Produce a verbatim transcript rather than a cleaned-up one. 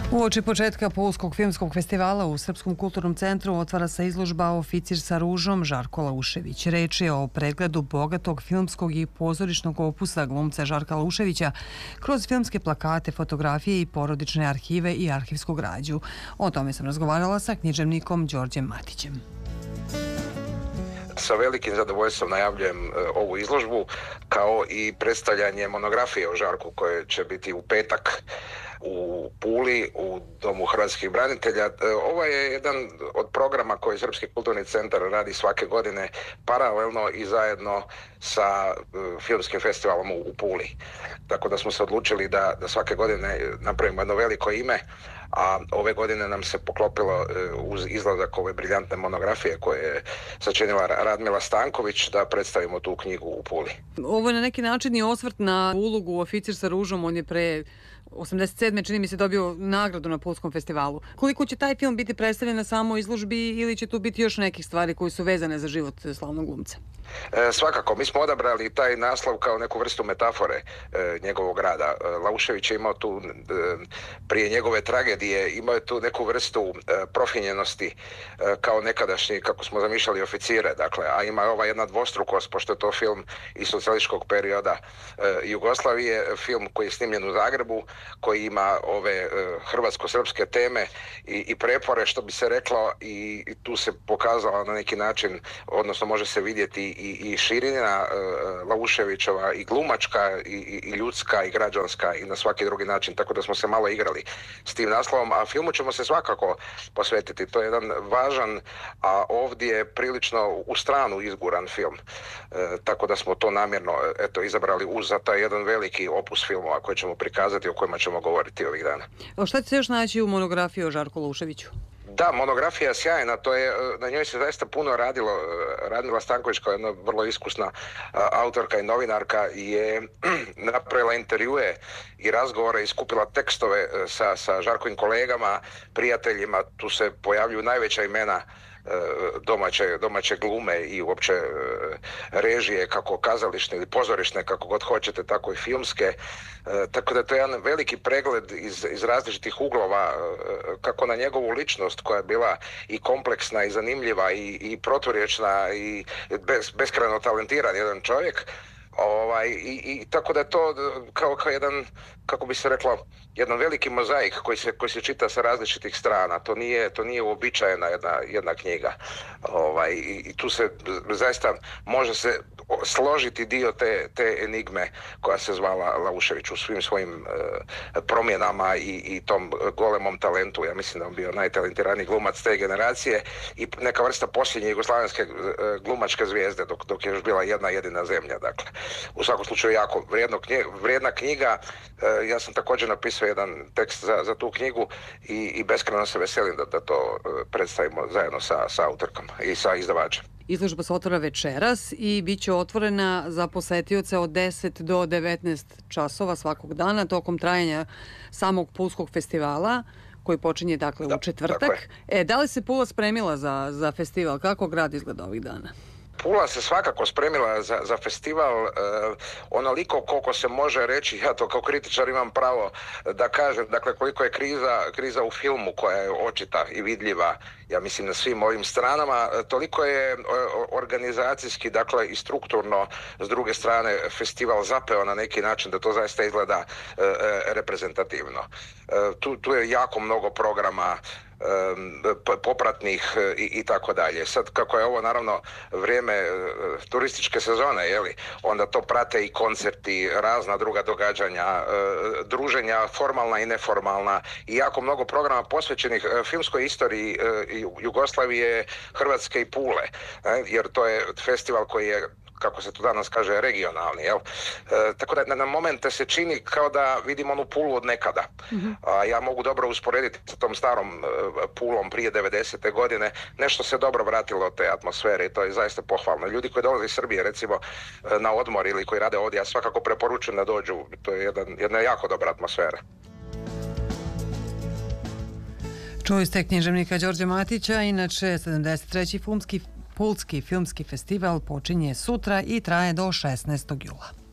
Uoči početka Pulskog filmskog festivala u Srpskom kulturnom centru otvara se izložba Oficir sa ružom Žarko Laušević. Reč je o pregledu bogatog filmskog i pozorišnog opusa glumca Žarka Lauševića kroz filmske plakate, fotografije i porodične arhive i arhivsku građu. O tome sam razgovarala sa književnikom Đorđem Matićem. Sa velikim zadovoljstvom najavljujem ovu izložbu, kao i predstavljanje monografije o Žarku koje će biti u petak u Puli, u Domu hrvatskih branitelja. Ovo je jedan od programa koji Srpski kulturni centar radi svake godine paralelno i zajedno sa filmskim festivalom u Puli. Tako da smo se odlučili da, da svake godine napravimo jedno veliko ime, a ove godine nam se poklopilo uz izlazak ove briljantne monografije koje je sačinila Radmila Stanković da predstavimo tu knjigu u Puli. Ovo je na neki način i osvrt na ulogu Oficir sa ružom. On je pre osamdeset sedme čini mi se dobio nagradu na Pulskom festivalu. Koliko će taj film biti predstavljen na samoj izložbi ili će tu biti još nekih stvari koji su vezane za život slavnog glumca? E, svakako, mi smo odabrali taj naslov kao neku vrstu metafore e, njegovog rada. E, Laušević je imao tu, e, prije njegove tragedije, imao je tu neku vrstu e, profinjenosti e, kao nekadašnji, kako smo zamišljali, oficire. Dakle, a ima ova jedna dvostrukost, pošto je to film iz socijalističkog perioda e, Jugoslavije, film koji je snimljen u Zagrebu, koji ima ove e, hrvatsko-srpske teme i, i prepore, što bi se reklo, i, i tu se pokazala na neki način, odnosno može se vidjeti i, i širina uh, Lauševićeva, i glumačka, i, i ljudska, i građanska, i na svaki drugi način, tako da smo se malo igrali s tim naslovom, a filmu ćemo se svakako posvetiti. To je jedan važan, a ovdje je prilično u stranu izguran film, uh, tako da smo to namjerno eto, izabrali uz za taj jedan veliki opus filmova koje ćemo prikazati, o kojima ćemo govoriti ovih dana. O šta će se još naći u monografiji o Žarku Lauševiću? Da, monografija je sjajna, to je, na njoj se zaista puno radilo. Radmila Stanković, kao jedna vrlo iskusna autorka i novinarka, je napravila intervjue i razgovore i skupila tekstove sa, sa Žarkovim kolegama, prijateljima. Tu se pojavljuju najveća imena domaće, domaće glume i uopće režije, kako kazališne ili pozorišne, kako god hoćete, tako i filmske. Tako da to je jedan veliki pregled iz, iz različitih uglova, kako na njegovu ličnost koja je bila i kompleksna i zanimljiva i, i proturječna i bez, beskrajno talentiran jedan čovjek. Ovaj, i, i tako da je to kao, kao jedan, kako bi se reklo, jedan veliki mozaik koji se, koji se čita sa različitih strana. To nije, to nije uobičajena jedna, jedna knjiga. Ovaj, i, I tu se zaista može se složiti dio te, te enigme koja se zvala Laušević u svim svojim e, promjenama i, i tom golemom talentu. Ja mislim da on bio najtalentiraniji glumac te generacije i neka vrsta posljednje jugoslavenske e, glumačke zvijezde dok, dok je još bila jedna jedina zemlja. Dakle, u svakom slučaju jako vrijedno knje, vrijedna knjiga. E, ja sam također napisao jedan tekst za, za tu knjigu i, i beskrajno se veselim da, da to e, predstavimo zajedno sa, sa autorkom i sa izdavačem. Izložba se otvara večeras i bit će otvorena za posetioce od deset do devetnaest časova svakog dana tokom trajanja samog Pulskog festivala koji počinje dakle da, u četvrtak. E, da li se Pula spremila za, za festival? Kako grad izgleda ovih dana? Pula se svakako spremila za, za festival e, onoliko koliko se može reći, ja to kao kritičar imam pravo da kažem, dakle koliko je kriza, kriza u filmu koja je očita i vidljiva, ja mislim na svim ovim stranama, toliko je organizacijski, dakle i strukturno s druge strane festival zapeo na neki način da to zaista izgleda e, reprezentativno. E, tu, tu je jako mnogo programa popratnih i, i tako dalje. Sad kako je ovo naravno vrijeme turističke sezone, je li, onda to prate i koncerti, razna druga događanja, druženja formalna i neformalna i jako mnogo programa posvećenih filmskoj istoriji Jugoslavije, Hrvatske i Pule, jer to je festival koji je, kako se to danas kaže, regionalni, jel? E, tako da na momente se čini kao da vidim onu Pulu od nekada. Mm-hmm. A ja mogu dobro usporediti sa tom starom e, Pulom prije devedesete godine. Nešto se dobro vratilo od te atmosfere i to je zaista pohvalno. Ljudi koji dolaze iz Srbije, recimo, na odmor ili koji rade ovdje, ja svakako preporučujem da dođu. To je jedan, jedna jako dobra atmosfera. Čuli ste književnika Đorđa Matića, inače sedamdeset treći filmski Pulski filmski festival počinje sutra i traje do šesnaestog jula.